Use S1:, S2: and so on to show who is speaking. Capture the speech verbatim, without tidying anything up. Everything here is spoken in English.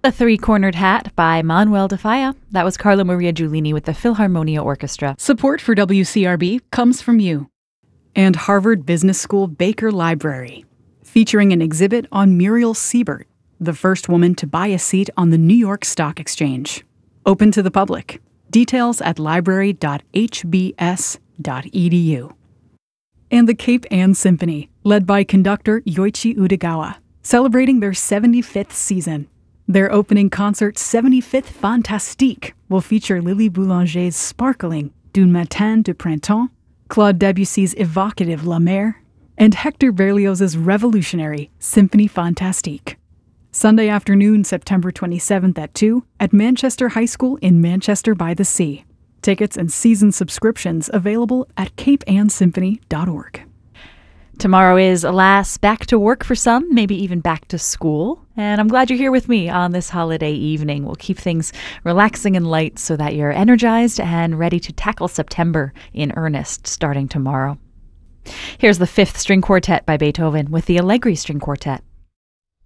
S1: The Three-Cornered Hat by Manuel de Falla. That was Carla Maria Giulini with the Philharmonia Orchestra.
S2: Support for W C R B comes from you. And Harvard Business School Baker Library, featuring an exhibit on Muriel Siebert, the first woman to buy a seat on the New York Stock Exchange. Open to the public. Details at library dot h b s dot e d u. And the Cape Ann Symphony, led by conductor Yoichi Udegawa, celebrating their seventy-fifth season. Their opening concert, seventy-fifth Fantastique, will feature Lily Boulanger's sparkling D'un Matin de Printemps, Claude Debussy's evocative La Mer, and Hector Berlioz's revolutionary Symphonie Fantastique. Sunday afternoon, September twenty-seventh at two, at Manchester High School in Manchester by the Sea. Tickets and season subscriptions available at cape ann symphony dot org.
S1: Tomorrow is, alas, back to work for some, maybe even back to school. And I'm glad you're here with me on this holiday evening. We'll keep things relaxing and light so that you're energized and ready to tackle September in earnest starting tomorrow. Here's the Fifth String Quartet by Beethoven with the Allegri String Quartet.